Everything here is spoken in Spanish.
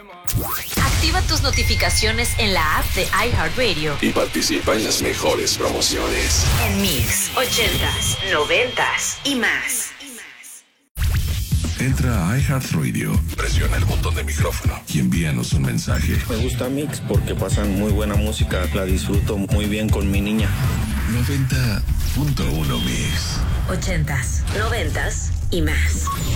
Activa tus notificaciones en la app de iHeartRadio y participa en las mejores promociones. En Mix, 80s, 90s y más. Entra a iHeartRadio, presiona el botón de micrófono y envíanos un mensaje. Me gusta Mix porque pasan muy buena música, la disfruto muy bien con mi niña. 90.1 Mix. 80s, 90s y más.